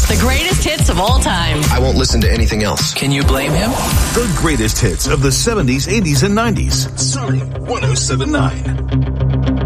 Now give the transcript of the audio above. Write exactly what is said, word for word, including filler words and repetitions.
The greatest hits of all time. I won't listen to anything else. Can you blame him? The greatest hits of the seventies, eighties, and nineties. Sunny one oh seven point nine.